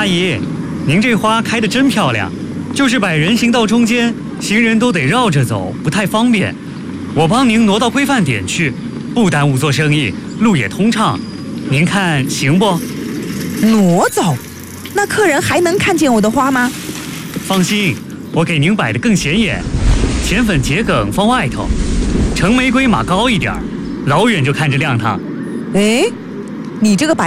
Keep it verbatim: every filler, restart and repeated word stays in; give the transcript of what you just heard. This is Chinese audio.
阿姨，您这花开得真漂亮，就是摆人行道中间，行人都得绕着走，不太方便。我帮您挪到规范点去，不耽误做生意，路也通畅。您看行不？ 挪走？那客人还能看见我的花吗？ 放心，我给您摆得更显眼，浅粉桔梗放外头，橙玫瑰码高一点，老远就看着亮堂。 哎，你这个摆